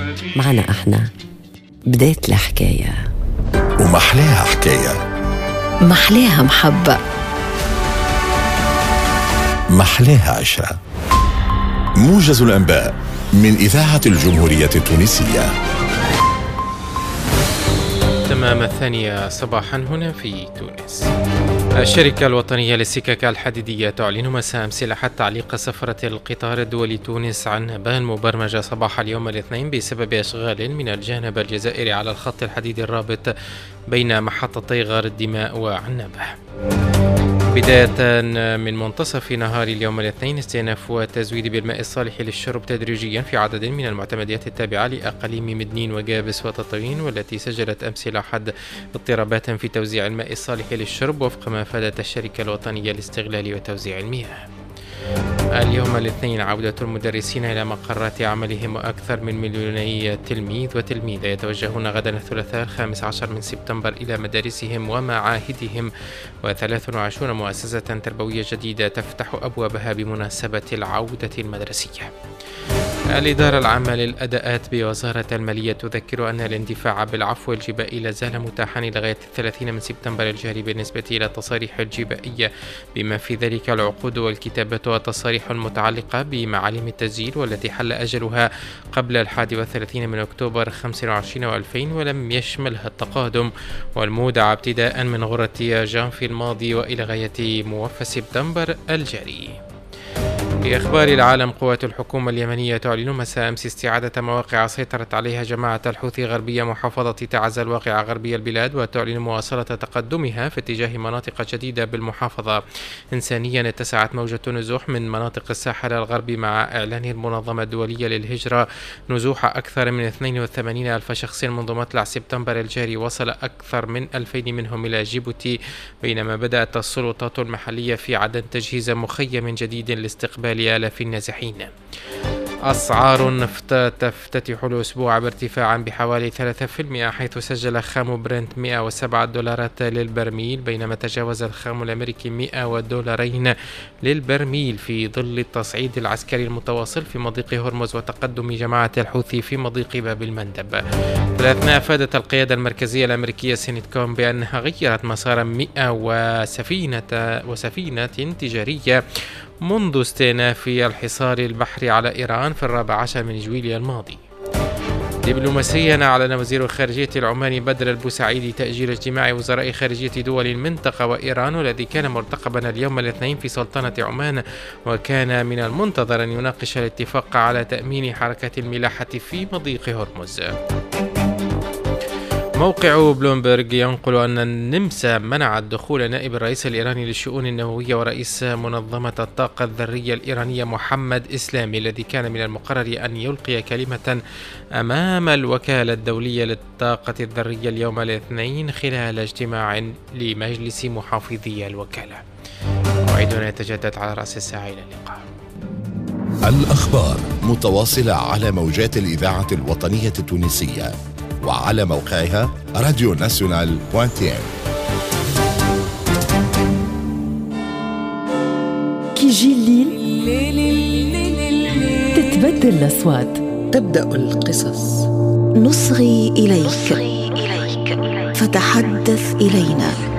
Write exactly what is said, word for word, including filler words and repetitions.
معنا احنا بداية الحكاية، ومحلاها حكاية، محلاها محبة، محلاها عشرة. موجز الأنباء من إذاعة الجمهورية التونسية. تمام الثانية صباحا هنا في تونس. الشركة الوطنية للسكك الحديدية تعلن مساء أمس لحد تعليق سفرة القطار الدولي تونس عنبة المبرمجة صباح اليوم الاثنين بسبب أشغال من الجانب الجزائري على الخط الحديدي الرابط بين محطتي غار الدماء وعنبة. بداية من منتصف نهار اليوم الاثنين استئناف التزويد بالماء الصالح للشرب تدريجيا في عدد من المعتمدات التابعة لأقاليم مدنين وجابس وتطوين، والتي سجلت أمس الأحد اضطرابات في توزيع الماء الصالح للشرب وفق ما أفادت الشركة الوطنية لاستغلال وتوزيع المياه. اليوم الاثنين عودة المدرسين إلى مقرات عملهم، وأكثر من مليوني تلميذ وتلميذة يتوجهون غدا الثلاثاء الخامس عشر من سبتمبر إلى مدارسهم ومعاهدهم، وثلاث وعشرون مؤسسة تربوية جديدة تفتح أبوابها بمناسبة العودة المدرسية. الإدارة العامة للأداءات بوزارة المالية تذكر أن الاندفاع بالعفو الجبائي لا زال متاحا لغاية الثلاثين من سبتمبر الجاري بالنسبة إلى التصاريح الجبائية، بما في ذلك العقود والكتابة والتصاريح المتعلقة بمعالم التسجيل، والتي حل أجلها قبل الحادي والثلاثين من أكتوبر خمسة وعشرين وألفين، ولم يشملها التقادم والمودع ابتداء من غرة جانفي الماضي وإلى غاية موفى سبتمبر الجاري. في أخبار العالم، قوات الحكومة اليمنية تعلن مساء أمس استعادة مواقع سيطرت عليها جماعة الحوثي غربية محافظة تعز الواقعة غربي البلاد، وتعلن مواصلة تقدمها في اتجاه مناطق جديدة بالمحافظة. إنسانيا اتسعت موجة نزوح من مناطق الساحل الغربي مع إعلان المنظمة الدولية للهجرة نزوح أكثر من اثنين وثمانين ألف شخص منذ مطلع سبتمبر الجاري، وصل أكثر من ألفين منهم إلى جيبوتي، بينما بدأت السلطات المحلية في عدن تجهيز مخيم جديد لاستقبال آلاف النازحين. أسعار النفط تفتتح الأسبوع بارتفاع بحوالي ثلاثة بالمئة، حيث سجل خام برنت مئة وسبعة دولارات للبرميل، بينما تجاوز الخام الأمريكي مئة دولارين للبرميل في ظل التصعيد العسكري المتواصل في مضيق هرمز وتقدم جماعة الحوثي في مضيق باب المندب. في الأثناء أفادت القيادة المركزية الأمريكية سينتكوم بأنها غيرت مسار مئة وسفينة وسفينة تجارية منذ استئناف الحصار البحري على إيران في الرابع عشر من جويليا الماضي. دبلوماسيا، أعلن وزير الخارجية العماني بدر البوسعيدي تأجيل اجتماع وزراء خارجية دول المنطقة وإيران، والذي كان مرتقبا اليوم الاثنين في سلطنة عمان، وكان من المنتظر أن يناقش الاتفاق على تأمين حركة الملاحة في مضيق هرمز. موقع بلومبرج ينقل أن النمسا منعت دخول نائب الرئيس الإيراني للشؤون النووية ورئيس منظمة الطاقة الذرية الإيرانية محمد إسلامي، الذي كان من المقرر أن يلقي كلمة أمام الوكالة الدولية للطاقة الذرية اليوم الاثنين خلال اجتماع لمجلس محافظي الوكالة. موعدنا يتجدد على رأس الساعة. إلى اللقاء. الأخبار متواصلة على موجات الإذاعة الوطنية التونسية وعلى موقعها راديو ناسيونال دوت تي ام. كي يجي الليل تتبدل الأصوات، تبدأ القصص. نصغي إليك فتحدث إلينا.